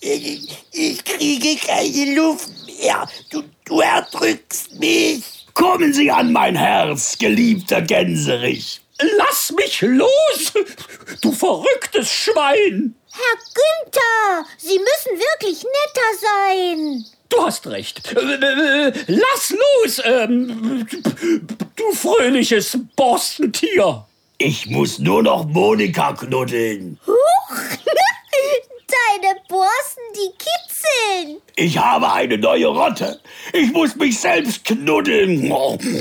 Ich kriege keine Luft mehr. Du erdrückst mich. Kommen Sie an mein Herz, geliebter Gänserich. Lass mich los, du verrücktes Schwein. Herr Günther, Sie müssen wirklich netter sein. Du hast recht. Lass los, du fröhliches Borstentier. Ich muss nur noch Monika knuddeln. Huch, deine Borsten, die kitzeln. Ich habe eine neue Rotte. Ich muss mich selbst knuddeln.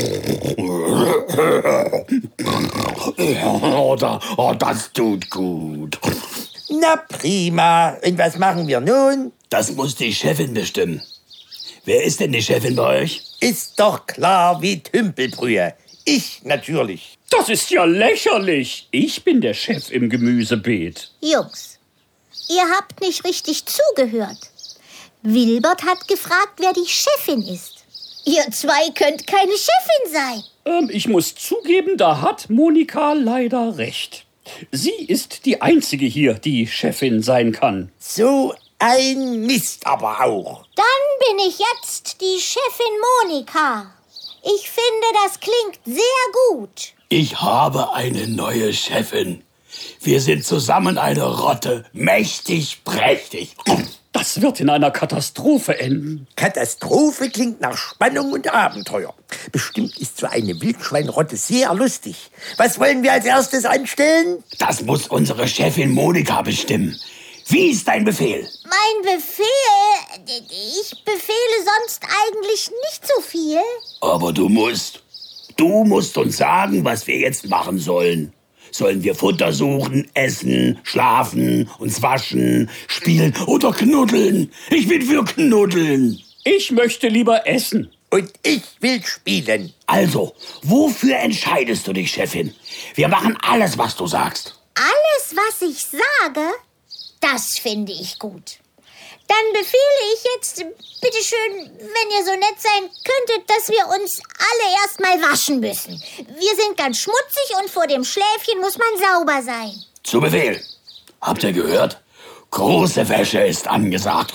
Oh, das tut gut. Na prima. Und was machen wir nun? Das muss die Chefin bestimmen. Wer ist denn die Chefin bei euch? Ist doch klar wie Tümpelbrühe. Ich natürlich. Das ist ja lächerlich. Ich bin der Chef im Gemüsebeet. Jungs, ihr habt nicht richtig zugehört. Wilbert hat gefragt, wer die Chefin ist. Ihr zwei könnt keine Chefin sein. Ich muss zugeben, da hat Monika leider recht. Sie ist die Einzige hier, die Chefin sein kann. So ein Mist aber auch. Dann bin ich jetzt die Chefin Monika. Ich finde, das klingt sehr gut. Ich habe eine neue Chefin. Wir sind zusammen eine Rotte. Mächtig, prächtig. Das wird in einer Katastrophe enden. Katastrophe klingt nach Spannung und Abenteuer. Bestimmt ist so eine Wildschweinrotte sehr lustig. Was wollen wir als erstes anstellen? Das muss unsere Chefin Monika bestimmen. Wie ist dein Befehl? Mein Befehl? Ich befehle sonst eigentlich nicht so viel. Aber du musst. Du musst uns sagen, was wir jetzt machen sollen. Sollen wir Futter suchen, essen, schlafen, uns waschen, spielen oder knuddeln? Ich bin für knuddeln. Ich möchte lieber essen. Und ich will spielen. Also, wofür entscheidest du dich, Chefin? Wir machen alles, was du sagst. Alles, was ich sage, das finde ich gut. Dann befehle ich jetzt, bitteschön, wenn ihr so nett sein könntet, dass wir uns alle erstmal waschen müssen. Wir sind ganz schmutzig und vor dem Schläfchen muss man sauber sein. Zu Befehl. Habt ihr gehört? Große Wäsche ist angesagt.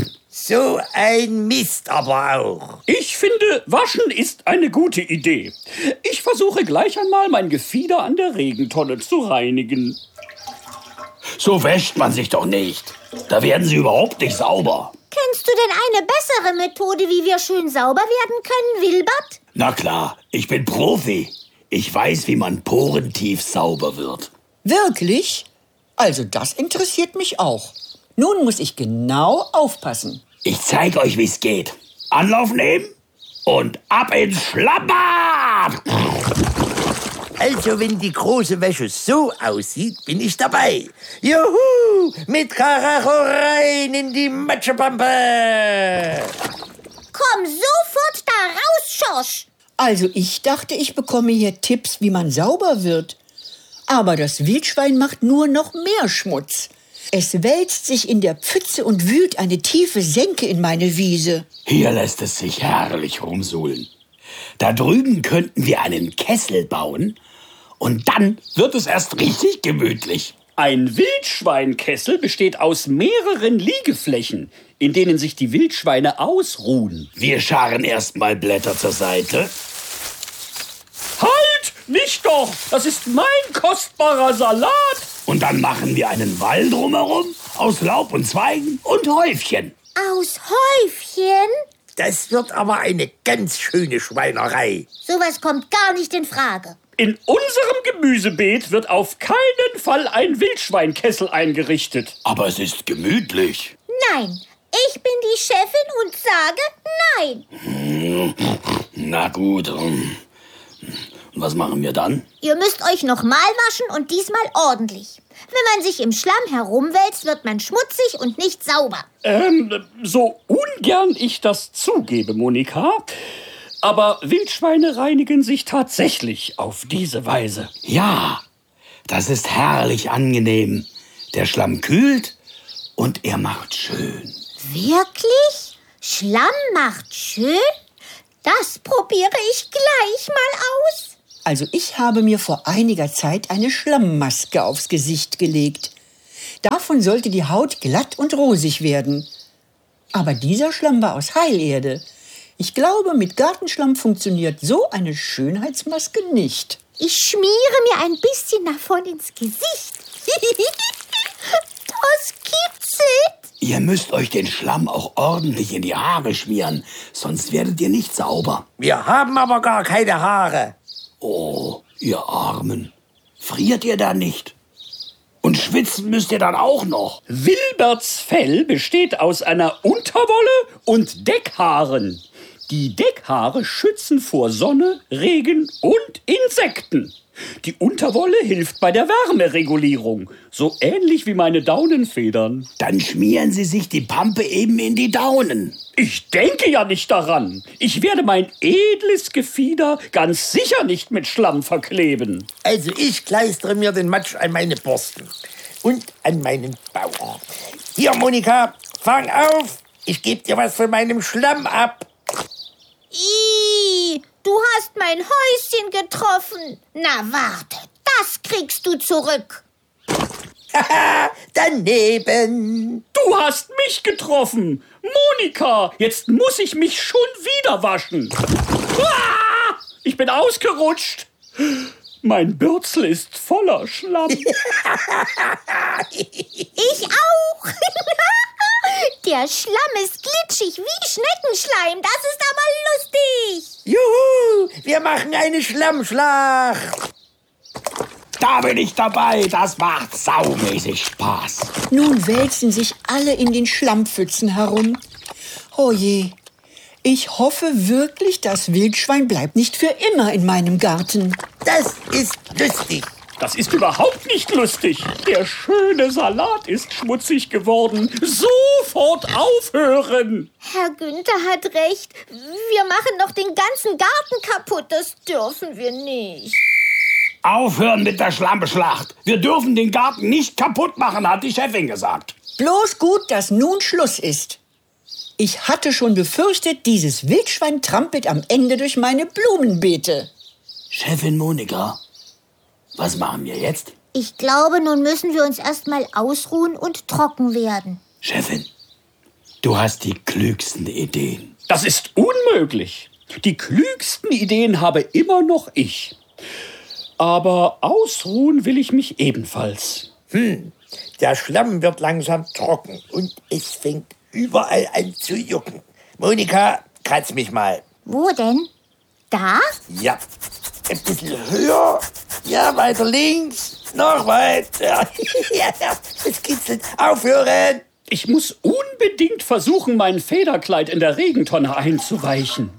So ein Mist aber auch. Ich finde, waschen ist eine gute Idee. Ich versuche gleich einmal mein Gefieder an der Regentonne zu reinigen. So wäscht man sich doch nicht. Da werden sie überhaupt nicht sauber. Kennst du denn eine bessere Methode, wie wir schön sauber werden können, Wilbert? Na klar, ich bin Profi. Ich weiß, wie man porentief sauber wird. Wirklich? Also das interessiert mich auch. Nun muss ich genau aufpassen. Ich zeige euch, wie es geht. Anlauf nehmen und ab ins Schlammbad! Also, wenn die große Wäsche so aussieht, bin ich dabei. Juhu, mit Karacho rein in die Matschepampe. Komm sofort da raus, Schorsch. Also ich dachte, ich bekomme hier Tipps, wie man sauber wird. Aber das Wildschwein macht nur noch mehr Schmutz. Es wälzt sich in der Pfütze und wühlt eine tiefe Senke in meine Wiese. Hier lässt es sich herrlich rumsuhlen. Da drüben könnten wir einen Kessel bauen und dann wird es erst richtig gemütlich. Ein Wildschweinkessel besteht aus mehreren Liegeflächen, in denen sich die Wildschweine ausruhen. Wir scharen erstmal Blätter zur Seite. Halt! Nicht doch! Das ist mein kostbarer Salat! Und dann machen wir einen Wall drumherum aus Laub und Zweigen und Häufchen. Aus Häufchen? Das wird aber eine ganz schöne Schweinerei. Sowas kommt gar nicht in Frage. In unserem Gemüsebeet wird auf keinen Fall ein Wildschweinkessel eingerichtet. Aber es ist gemütlich. Nein, ich bin die Chefin und sage nein. Na gut. Und was machen wir dann? Ihr müsst euch nochmal waschen und diesmal ordentlich. Wenn man sich im Schlamm herumwälzt, wird man schmutzig und nicht sauber. So ungern ich das zugebe, Monika, aber Wildschweine reinigen sich tatsächlich auf diese Weise. Ja, das ist herrlich angenehm. Der Schlamm kühlt und er macht schön. Wirklich? Schlamm macht schön? Das probiere ich gleich mal aus. Also ich habe mir vor einiger Zeit eine Schlammmaske aufs Gesicht gelegt. Davon sollte die Haut glatt und rosig werden. Aber dieser Schlamm war aus Heilerde. Ich glaube, mit Gartenschlamm funktioniert so eine Schönheitsmaske nicht. Ich schmiere mir ein bisschen davon ins Gesicht. Das kitzelt. Ihr müsst euch den Schlamm auch ordentlich in die Haare schmieren, sonst werdet ihr nicht sauber. Wir haben aber gar keine Haare. Oh, ihr Armen. Friert ihr da nicht? Und schwitzen müsst ihr dann auch noch. Wilberts Fell besteht aus einer Unterwolle und Deckhaaren. Die Deckhaare schützen vor Sonne, Regen und Insekten. Die Unterwolle hilft bei der Wärmeregulierung, so ähnlich wie meine Daunenfedern. Dann schmieren sie sich die Pampe eben in die Daunen. Ich denke ja nicht daran. Ich werde mein edles Gefieder ganz sicher nicht mit Schlamm verkleben. Also ich kleistere mir den Matsch an meine Borsten und an meinen Bauch. Hier, Monika, fang auf. Ich gebe dir was von meinem Schlamm ab. Ih, du hast mein Häuschen getroffen. Na warte, das kriegst du zurück. Haha, daneben. Du hast mich getroffen. Monika, jetzt muss ich mich schon wieder waschen. Ah, ich bin ausgerutscht. Mein Bürzel ist voller Schlamm. Ich auch. Der Schlamm ist glitschig wie Schneckenschleim. Das ist aber lustig. Juhu, wir machen eine Schlammschlacht. Da bin ich dabei, das macht saumäßig Spaß. Nun wälzen sich alle in den Schlammpfützen herum. Oh je, ich hoffe wirklich, das Wildschwein bleibt nicht für immer in meinem Garten. Das ist lustig. Das ist überhaupt nicht lustig. Der schöne Salat ist schmutzig geworden. Sofort aufhören. Herr Günther hat recht. Wir machen noch den ganzen Garten kaputt. Das dürfen wir nicht. Aufhören mit der Schlammschlacht. Wir dürfen den Garten nicht kaputt machen, hat die Chefin gesagt. Bloß gut, dass nun Schluss ist. Ich hatte schon befürchtet, dieses Wildschwein trampelt am Ende durch meine Blumenbeete. Chefin Monika, was machen wir jetzt? Ich glaube, nun müssen wir uns erstmal ausruhen und trocken werden. Chefin, du hast die klügsten Ideen. Das ist unmöglich. Die klügsten Ideen habe immer noch ich. Aber ausruhen will ich mich ebenfalls. Der Schlamm wird langsam trocken und es fängt überall an zu jucken. Monika, kratz mich mal. Wo denn? Da? Ja, ein bisschen höher. Ja, weiter links. Noch weiter. Ja, es kitzelt. Aufhören. Ich muss unbedingt versuchen, mein Federkleid in der Regentonne einzuweichen.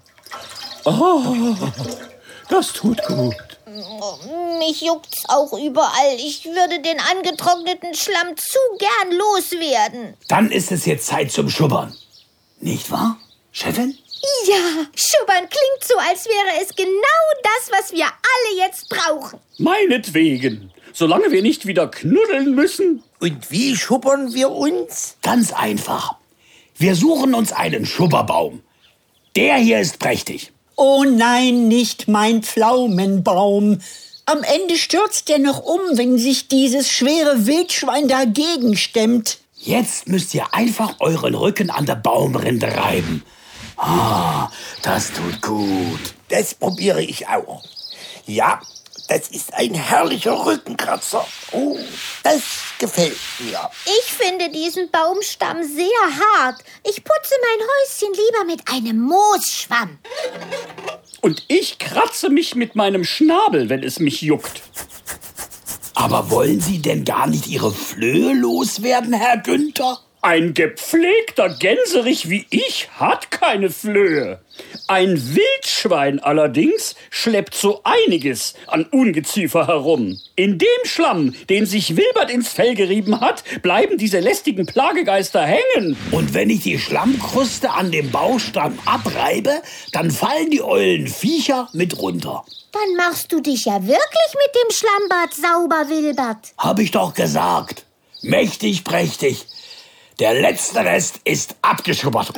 Oh, das tut gut. Mich juckt's auch überall. Ich würde den angetrockneten Schlamm zu gern loswerden. Dann ist es jetzt Zeit zum Schubbern. Nicht wahr, Chefin? Ja, Schubbern klingt so, als wäre es genau das, was wir alle jetzt brauchen. Meinetwegen. Solange wir nicht wieder knuddeln müssen. Und wie schubbern wir uns? Ganz einfach. Wir suchen uns einen Schubberbaum. Der hier ist prächtig. Oh nein, nicht mein Pflaumenbaum. Am Ende stürzt er noch um, wenn sich dieses schwere Wildschwein dagegen stemmt. Jetzt müsst ihr einfach euren Rücken an der Baumrinde reiben. Ah, das tut gut. Das probiere ich auch. Ja, das ist ein herrlicher Rückenkratzer. Oh, das gefällt mir. Ich finde diesen Baumstamm sehr hart. Ich putze mein Häuschen lieber mit einem Moosschwamm. Und ich kratze mich mit meinem Schnabel, wenn es mich juckt. Aber wollen Sie denn gar nicht Ihre Flöhe loswerden, Herr Günther? Ein gepflegter Gänserich wie ich hat keine Flöhe. Ein Wildschwein allerdings schleppt so einiges an Ungeziefer herum. In dem Schlamm, den sich Wilbert ins Fell gerieben hat, bleiben diese lästigen Plagegeister hängen. Und wenn ich die Schlammkruste an dem Baumstamm abreibe, dann fallen die ollen Viecher mit runter. Dann machst du dich ja wirklich mit dem Schlammbad sauber, Wilbert. Hab ich doch gesagt. Mächtig, prächtig. Der letzte Rest ist abgeschubbert.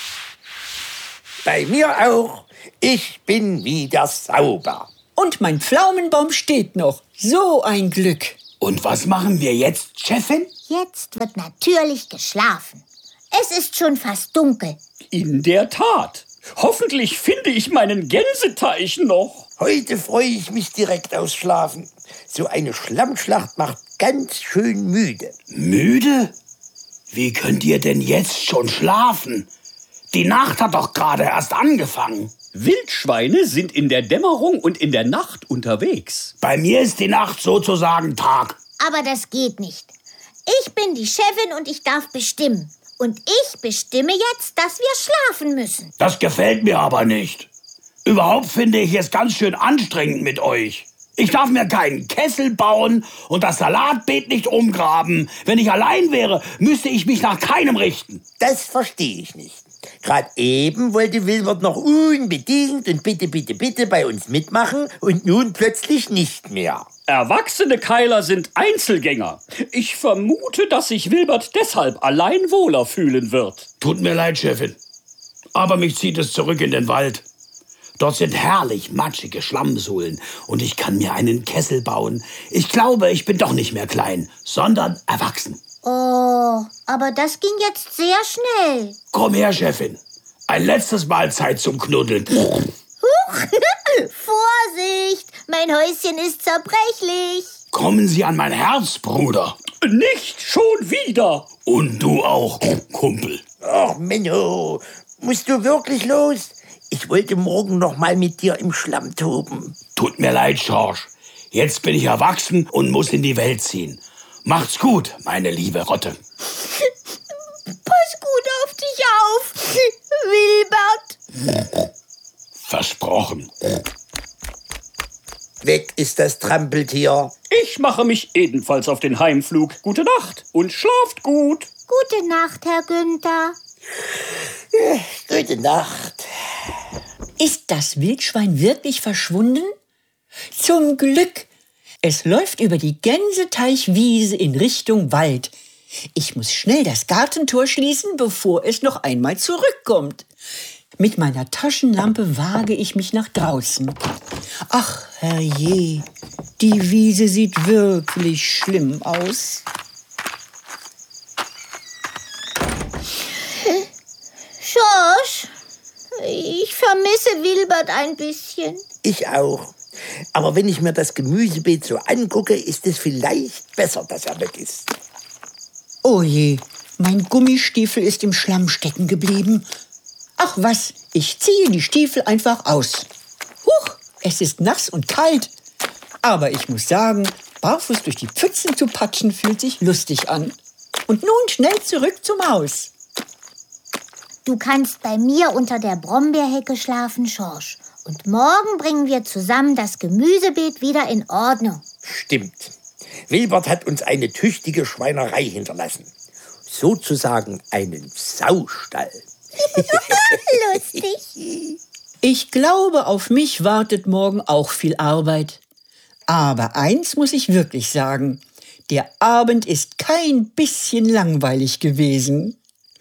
Bei mir auch. Ich bin wieder sauber. Und mein Pflaumenbaum steht noch. So ein Glück. Und was machen wir jetzt, Chefin? Jetzt wird natürlich geschlafen. Es ist schon fast dunkel. In der Tat. Hoffentlich finde ich meinen Gänseteich noch. Heute freue ich mich direkt aufs Schlafen. So eine Schlammschlacht macht ganz schön müde. Müde? Wie könnt ihr denn jetzt schon schlafen? Die Nacht hat doch gerade erst angefangen. Wildschweine sind in der Dämmerung und in der Nacht unterwegs. Bei mir ist die Nacht sozusagen Tag. Aber das geht nicht. Ich bin die Chefin und ich darf bestimmen. Und ich bestimme jetzt, dass wir schlafen müssen. Das gefällt mir aber nicht. Überhaupt finde ich es ganz schön anstrengend mit euch. Ich darf mir keinen Kessel bauen und das Salatbeet nicht umgraben. Wenn ich allein wäre, müsste ich mich nach keinem richten. Das verstehe ich nicht. Gerade eben wollte Wilbert noch unbedingt und bitte bei uns mitmachen und nun plötzlich nicht mehr. Erwachsene Keiler sind Einzelgänger. Ich vermute, dass sich Wilbert deshalb allein wohler fühlen wird. Tut mir leid, Chefin. Aber mich zieht es zurück in den Wald. Dort sind herrlich matschige Schlammsohlen und ich kann mir einen Kessel bauen. Ich glaube, ich bin doch nicht mehr klein, sondern erwachsen. Oh, aber das ging jetzt sehr schnell. Komm her, Chefin. Ein letztes Mal Zeit zum Knuddeln. Huch, Vorsicht, mein Häuschen ist zerbrechlich. Kommen Sie an mein Herz, Bruder. Nicht schon wieder. Und du auch, Kumpel. Ach, Menno, musst du wirklich los? Ich wollte morgen noch mal mit dir im Schlamm toben. Tut mir leid, George. Jetzt bin ich erwachsen und muss in die Welt ziehen. Macht's gut, meine liebe Rotte. Pass gut auf dich auf, Wilbert. Versprochen. Weg ist das Trampeltier. Ich mache mich ebenfalls auf den Heimflug. Gute Nacht und schlaft gut. Gute Nacht, Herr Günther. Gute Nacht. Ist das Wildschwein wirklich verschwunden? Zum Glück! Es läuft über die Gänseteichwiese in Richtung Wald. Ich muss schnell das Gartentor schließen, bevor es noch einmal zurückkommt. Mit meiner Taschenlampe wage ich mich nach draußen. Ach, herrje, die Wiese sieht wirklich schlimm aus. Schorsch, ich vermisse Wilbert ein bisschen. Ich auch. Aber wenn ich mir das Gemüsebeet so angucke, ist es vielleicht besser, dass er weg ist. Oh je, mein Gummistiefel ist im Schlamm stecken geblieben. Ach was, ich ziehe die Stiefel einfach aus. Huch, es ist nass und kalt. Aber ich muss sagen, barfuß durch die Pfützen zu patschen fühlt sich lustig an. Und nun schnell zurück zum Haus. Du kannst bei mir unter der Brombeerhecke schlafen, Schorsch. Und morgen bringen wir zusammen das Gemüsebeet wieder in Ordnung. Stimmt. Wilbert hat uns eine tüchtige Schweinerei hinterlassen. Sozusagen einen Saustall. Lustig. Ich glaube, auf mich wartet morgen auch viel Arbeit. Aber eins muss ich wirklich sagen. Der Abend ist kein bisschen langweilig gewesen.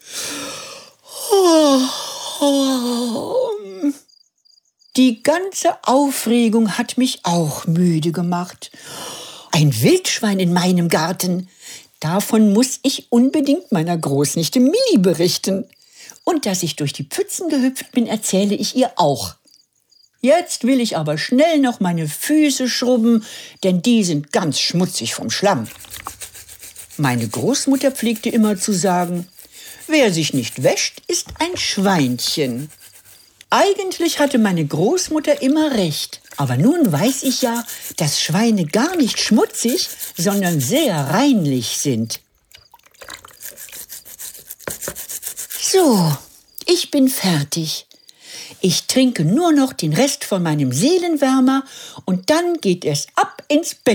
Die ganze Aufregung hat mich auch müde gemacht. Ein Wildschwein in meinem Garten. Davon muss ich unbedingt meiner Großnichte Milli berichten. Und dass ich durch die Pfützen gehüpft bin, erzähle ich ihr auch. Jetzt will ich aber schnell noch meine Füße schrubben, denn die sind ganz schmutzig vom Schlamm. Meine Großmutter pflegte immer zu sagen, wer sich nicht wäscht, ist ein Schweinchen. Eigentlich hatte meine Großmutter immer recht. Aber nun weiß ich ja, dass Schweine gar nicht schmutzig, sondern sehr reinlich sind. So, ich bin fertig. Ich trinke nur noch den Rest von meinem Seelenwärmer und dann geht es ab ins Bett.